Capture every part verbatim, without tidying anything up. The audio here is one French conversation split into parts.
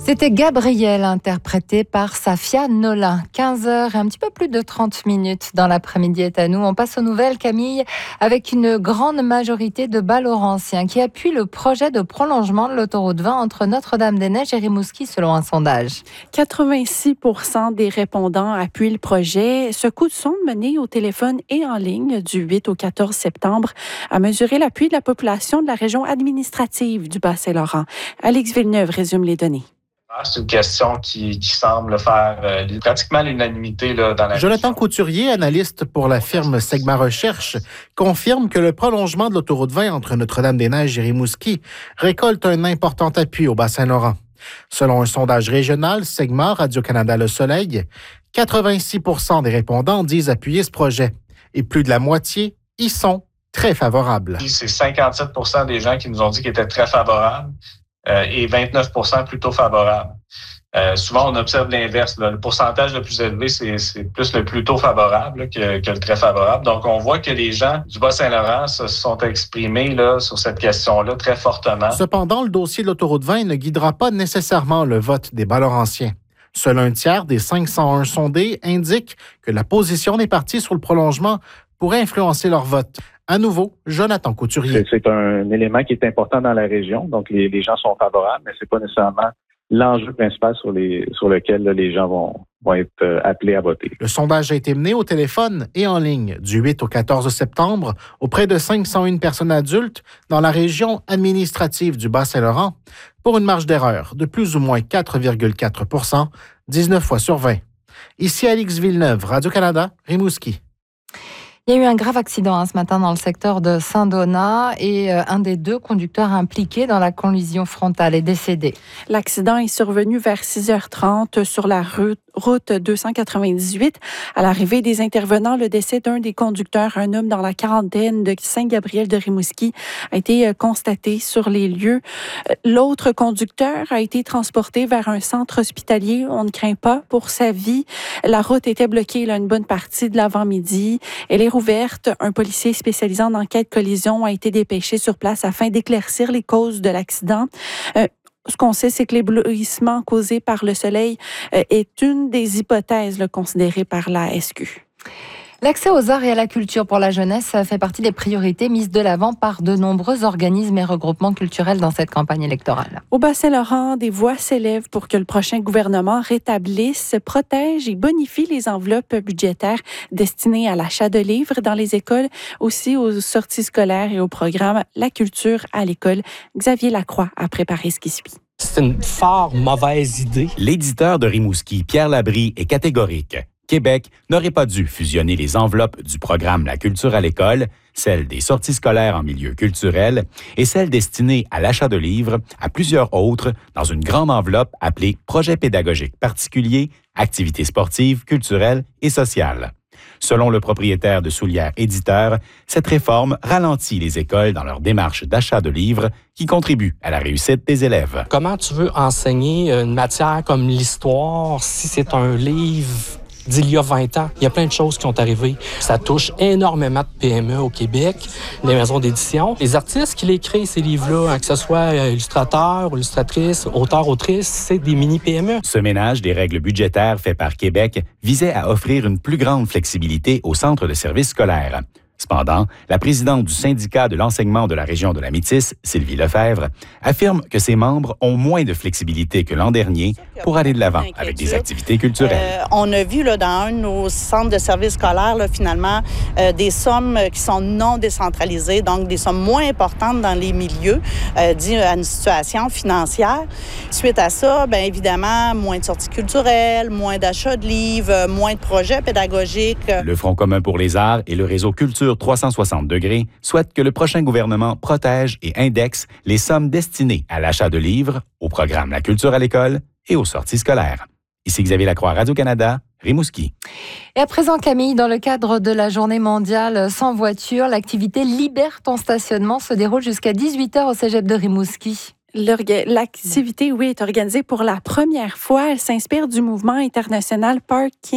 C'était Gabriel, interprété par Safia Nolin. quinze heures et un petit peu plus de trente minutes dans l'après-midi est à nous. On passe aux nouvelles, Camille, avec une grande majorité de Bas-Laurentiens qui appuient le projet de prolongement de l'autoroute vingt entre Notre-Dame-des-Neiges et Rimouski, selon un sondage. quatre-vingt-six pour cent des répondants appuient le projet. Ce coup de sonde mené au téléphone et en ligne du huit au quatorze septembre a mesuré l'appui de la population de la région administrative du Bas-Saint-Laurent. Alex Villeneuve résume les données. C'est une question qui, qui semble faire euh, pratiquement l'unanimité là, dans la Jonathan région. Couturier, analyste pour la firme Segma Recherche, confirme que le prolongement de l'autoroute vingt entre Notre-Dame-des-Neiges et Rimouski récolte un important appui au Bas-Saint-Laurent. Selon un sondage régional, Segma, Radio-Canada Le Soleil, quatre-vingt-six pour cent des répondants disent appuyer ce projet et plus de la moitié y sont très favorables. C'est cinquante-sept pour cent des gens qui nous ont dit qu'ils étaient très favorables. Euh, et vingt-neuf pour cent plutôt favorables. Euh, souvent, on observe l'inverse. Là. Le pourcentage le plus élevé, c'est, c'est plus le plutôt favorable là, que, que le très favorable. Donc, on voit que les gens du Bas-Saint-Laurent se sont exprimés là, sur cette question-là très fortement. Cependant, le dossier de l'autoroute vingt ne guidera pas nécessairement le vote des Bas-Laurentiens. Seul un tiers des cinq cent un sondés indique que la position des partis sur le prolongement pourrait influencer leur vote. À nouveau, Jonathan Couturier. C'est, c'est un élément qui est important dans la région, donc les, les gens sont favorables, mais c'est pas nécessairement l'enjeu principal sur, les, sur lequel là, les gens vont, vont être euh, appelés à voter. Le sondage a été mené au téléphone et en ligne du huit au quatorze septembre auprès de cinq cent un personnes adultes dans la région administrative du Bas-Saint-Laurent pour une marge d'erreur de plus ou moins quatre virgule quatre pour cent, dix-neuf fois sur vingt. Ici Alex Villeneuve, Radio-Canada, Rimouski. Il y a eu un grave accident hein, ce matin dans le secteur de Saint-Donat et euh, un des deux conducteurs impliqués dans la collision frontale est décédé. L'accident est survenu vers six heures trente sur la route, route deux cent quatre-vingt-dix-huit. À l'arrivée des intervenants, le décès d'un des conducteurs, un homme dans la quarantaine de Saint-Gabriel de Rimouski, a été constaté sur les lieux. L'autre conducteur a été transporté vers un centre hospitalier. On ne craint pas pour sa vie. La route était bloquée là, une bonne partie de l'avant-midi. Elle est ouverte. Un policier spécialisé en enquête collision a été dépêché sur place afin d'éclaircir les causes de l'accident. Euh, Ce qu'on sait, c'est que l'éblouissement causé par le soleil euh, est une des hypothèses là, considérées par la S Q. L'accès aux arts et à la culture pour la jeunesse fait partie des priorités mises de l'avant par de nombreux organismes et regroupements culturels dans cette campagne électorale. Au Bas-Saint-Laurent, des voix s'élèvent pour que le prochain gouvernement rétablisse, protège et bonifie les enveloppes budgétaires destinées à l'achat de livres dans les écoles, aussi aux sorties scolaires et au programme La culture à l'école. Xavier Lacroix a préparé ce qui suit. C'est une fort mauvaise idée. L'éditeur de Rimouski, Pierre Labrie, est catégorique. Québec n'aurait pas dû fusionner les enveloppes du programme La culture à l'école, celles des sorties scolaires en milieu culturel et celles destinées à l'achat de livres à plusieurs autres dans une grande enveloppe appelée Projet pédagogique particulier, activités sportives, culturelles et sociales. Selon le propriétaire de Soulière Éditeur, cette réforme ralentit les écoles dans leur démarche d'achat de livres qui contribuent à la réussite des élèves. Comment tu veux enseigner une matière comme l'histoire si c'est un livre d'il y a vingt ans? Il y a plein de choses qui sont arrivées. Ça touche énormément de P M E au Québec, les maisons d'édition. Les artistes qui les créent, ces livres-là, hein, que ce soit illustrateurs, illustratrices, auteurs, autrices, c'est des mini-P M E. Ce ménage des règles budgétaires fait par Québec visait à offrir une plus grande flexibilité aux centres de services scolaires. Cependant, la présidente du syndicat de l'enseignement de la région de la Métis, Sylvie Lefebvre, affirme que ses membres ont moins de flexibilité que l'an dernier pour aller de l'avant avec des activités culturelles. Euh, on a vu là, dans un de nos centres de services scolaires, là, finalement, euh, des sommes qui sont non décentralisées, donc des sommes moins importantes dans les milieux, euh, dues à une situation financière. Suite à ça, bien évidemment, moins de sorties culturelles, moins d'achats de livres, moins de projets pédagogiques. Le Front commun pour les arts et le réseau Culture trois cent soixante degrés souhaite que le prochain gouvernement protège et indexe les sommes destinées à l'achat de livres, au programme La culture à l'école et aux sorties scolaires. Ici Xavier Lacroix, Radio-Canada, Rimouski. Et à présent, Camille, dans le cadre de la journée mondiale sans voiture, l'activité Libère ton stationnement se déroule jusqu'à dix-huit heures au cégep de Rimouski. L'activité, oui, est organisée pour la première fois. Elle s'inspire du mouvement international Park in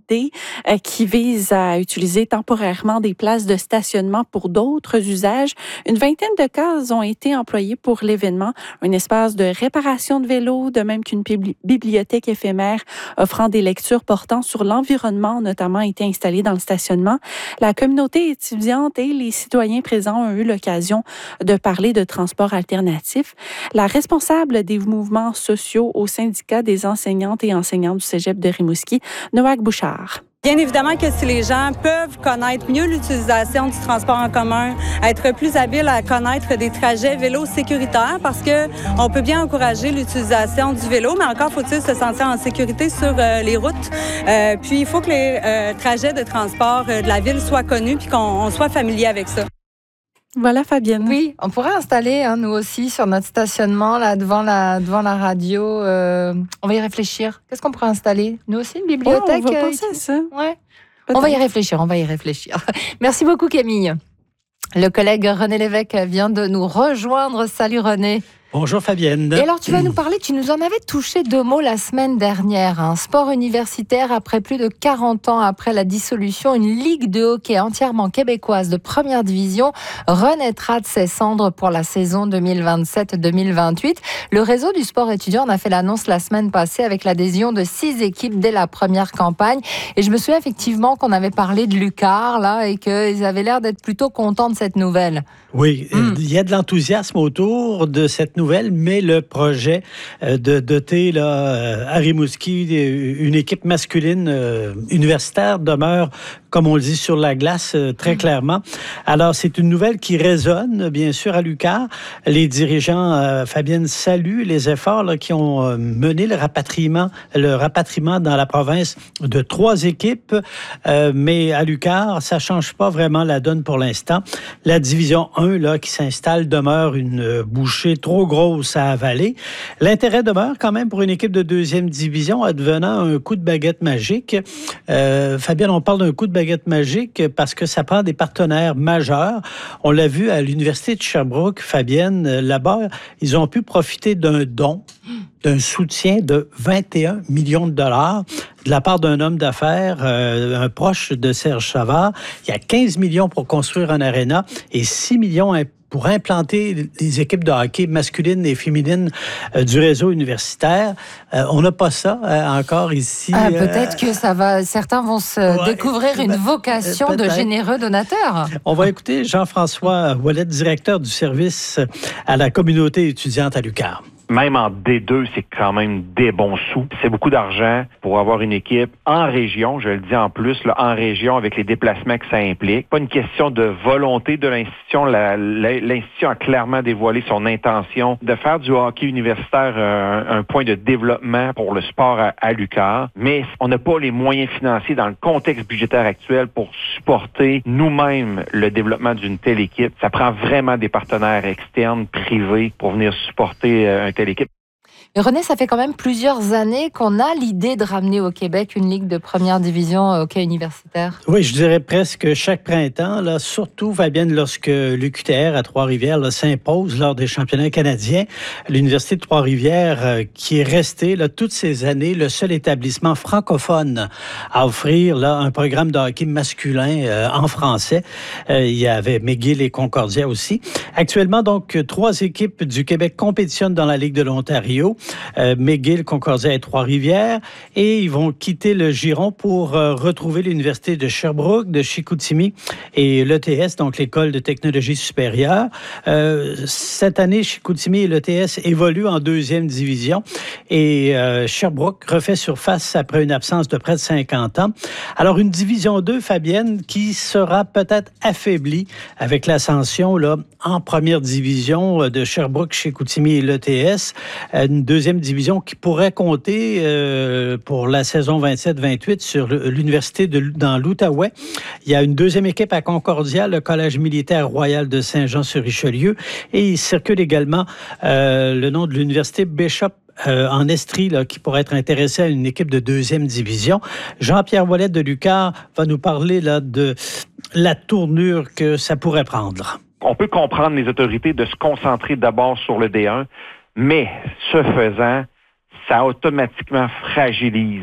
D euh, qui vise à utiliser temporairement des places de stationnement pour d'autres usages. Une vingtaine de cases ont été employées pour l'événement. Un espace de réparation de vélos, de même qu'une bibli- bibliothèque éphémère offrant des lectures portant sur l'environnement, notamment, a été installée dans le stationnement. La communauté étudiante et les citoyens présents ont eu l'occasion de parler de transport alternatif. La responsable des mouvements sociaux au syndicat des enseignantes et enseignants du cégep de Rimouski, Noack Bouchard. Bien évidemment que si les gens peuvent connaître mieux l'utilisation du transport en commun, être plus habiles à connaître des trajets vélo sécuritaires, parce que on peut bien encourager l'utilisation du vélo, mais encore faut-il se sentir en sécurité sur euh, les routes. Euh, puis il faut que les euh, trajets de transport euh, de la ville soient connus puis qu'on on soit familier avec ça. Voilà, Fabienne. Oui, on pourrait installer, hein, nous aussi, sur notre stationnement, là, devant la, devant la radio. Euh, on va y réfléchir. Qu'est-ce qu'on pourrait installer? Nous aussi, une bibliothèque? Oh, on va euh, penser à ça. Ouais. On va y réfléchir, on va y réfléchir. Merci beaucoup, Camille. Le collègue René Lévesque vient de nous rejoindre. Salut, René. Bonjour Fabienne. Et alors, tu vas nous parler, tu nous en avais touché deux mots la semaine dernière. Un sport universitaire après plus de quarante ans après la dissolution, une ligue de hockey entièrement québécoise de première division renaîtra de ses cendres pour la saison deux mille vingt-sept deux mille vingt-huit. Le réseau du sport étudiant en a fait l'annonce la semaine passée avec l'adhésion de six équipes dès la première campagne. Et je me souviens effectivement qu'on avait parlé de l'UQAR là et qu'ils avaient l'air d'être plutôt contents de cette nouvelle. Oui, Mm. il y a de l'enthousiasme autour de cette nouvelle, mais le projet euh, de doter là, euh, à Rimouski une équipe masculine euh, universitaire demeure, comme on le dit, sur la glace euh, très clairement. Alors, c'est une nouvelle qui résonne, bien sûr, à l'UQAR. Les dirigeants, euh, Fabienne, saluent les efforts là, qui ont euh, mené le rapatriement, le rapatriement dans la province de trois équipes, euh, mais à l'UQAR, ça ne change pas vraiment la donne pour l'instant. La division un là, qui s'installe demeure une bouchée trop grosse à avaler. L'intérêt demeure quand même pour une équipe de deuxième division, advenant un coup de baguette magique. Euh, Fabienne, on parle d'un coup de baguette magique parce que ça prend des partenaires majeurs. On l'a vu à l'Université de Sherbrooke, Fabienne, là-bas, ils ont pu profiter d'un don, d'un soutien de vingt et un millions de dollars de la part d'un homme d'affaires, euh, un proche de Serge Savard. Il y a quinze millions pour construire un aréna et six millions pour implanter les équipes de hockey masculines et féminines euh, du réseau universitaire. Euh, on n'a pas ça euh, encore ici. Ah, peut-être euh... que ça va. Certains vont se ouais, découvrir une vocation euh, de généreux donateurs. On va écouter Jean-François Ouellet, directeur du service à la communauté étudiante à l'UQAR. Même en D deux, c'est quand même des bons sous. C'est beaucoup d'argent pour avoir une équipe en région, je le dis en plus, là, en région avec les déplacements que ça implique. Pas une question de volonté de l'institution. La, la, l'institution a clairement dévoilé son intention de faire du hockey universitaire un, un point de développement pour le sport à, à l'UQAR. Mais on n'a pas les moyens financiers dans le contexte budgétaire actuel pour supporter nous-mêmes le développement d'une telle équipe. Ça prend vraiment des partenaires externes, privés, pour venir supporter un telle équipe. Mais René, ça fait quand même plusieurs années qu'on a l'idée de ramener au Québec une ligue de première division hockey universitaire. Oui, je dirais presque chaque printemps, là, surtout, Fabienne, lorsque l'U Q T R à Trois-Rivières là, s'impose lors des championnats canadiens. L'Université de Trois-Rivières, euh, qui est restée là, toutes ces années le seul établissement francophone à offrir là, un programme de hockey masculin euh, en français. Euh, il y avait McGill et Concordia aussi. Actuellement, donc, trois équipes du Québec compétitionnent dans la Ligue de l'Ontario. Euh, McGill, Concordia et Trois-Rivières, et ils vont quitter le giron pour euh, retrouver l'Université de Sherbrooke, de Chicoutimi et l'E T S, donc l'École de technologie supérieure. Euh, cette année, Chicoutimi et l'E T S évoluent en deuxième division et euh, Sherbrooke refait surface après une absence de près de cinquante ans. Alors, une division deux, Fabienne, qui sera peut-être affaiblie avec l'ascension là, en première division de Sherbrooke, Chicoutimi et l'E T S. Une deuxième division qui pourrait compter euh, pour la saison vingt-sept vingt-huit sur l'université de, dans l'Outaouais. Il y a une deuxième équipe à Concordia, le Collège militaire royal de Saint-Jean-sur-Richelieu. Et il circule également euh, le nom de l'université Bishop Euh, en Estrie, là, qui pourrait être intéressé à une équipe de deuxième division. Jean-Pierre Ouellet de l'UQAR va nous parler là, de la tournure que ça pourrait prendre. On peut comprendre les autorités de se concentrer d'abord sur le D un, mais ce faisant, ça automatiquement fragilise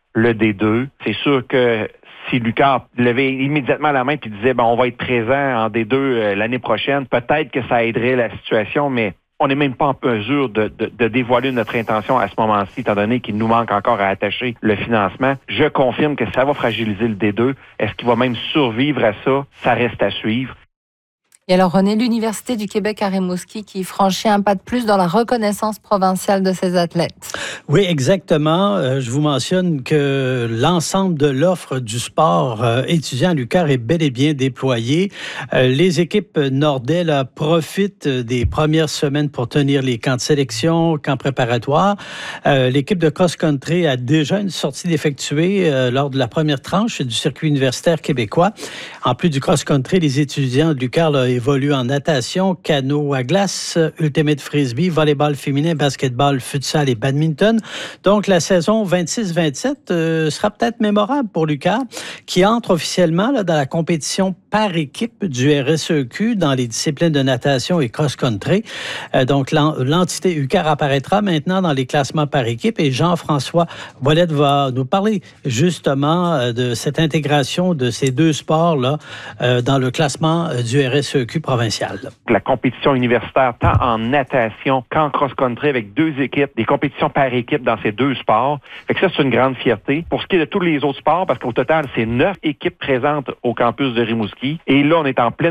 le D deux. C'est sûr que si Lucar levait immédiatement la main et disait ben, on va être présent en D deux euh, l'année prochaine, peut-être que ça aiderait la situation, mais on n'est même pas en mesure de, de, de dévoiler notre intention à ce moment-ci, étant donné qu'il nous manque encore à attacher le financement. Je confirme que ça va fragiliser le D deux. Est-ce qu'il va même survivre à ça? Ça reste à suivre. Et alors, René, l'Université du Québec à Rimouski qui franchit un pas de plus dans la reconnaissance provinciale de ses athlètes. Oui, exactement. Euh, je vous mentionne que l'ensemble de l'offre du sport euh, étudiant à l'U Q A R est bel et bien déployé. Euh, les équipes nordais là, profitent des premières semaines pour tenir les camps de sélection, camps préparatoires. Euh, l'équipe de cross-country a déjà une sortie d'effectuer euh, lors de la première tranche du circuit universitaire québécois. En plus du cross-country, les étudiants de l'U Q A R là, évolue en natation, canot à glace, ultimate frisbee, volleyball féminin, basketball, futsal et badminton. Donc, la saison vingt-six vingt-sept euh, sera peut-être mémorable pour l'U Q A R, qui entre officiellement là, dans la compétition par équipe du R S E Q dans les disciplines de natation et cross-country. Euh, donc, l'entité U Q A R apparaîtra maintenant dans les classements par équipe et Jean-François Ouellette va nous parler justement euh, de cette intégration de ces deux sports-là euh, dans le classement euh, du R S E Q provincial. La compétition universitaire, tant en natation qu'en cross-country avec deux équipes, des compétitions par équipe dans ces deux sports. Fait que ça, c'est une grande fierté. Pour ce qui est de tous les autres sports, parce qu'au total, c'est neuf équipes présentes au campus de Rimouski. Et là, on est en pleine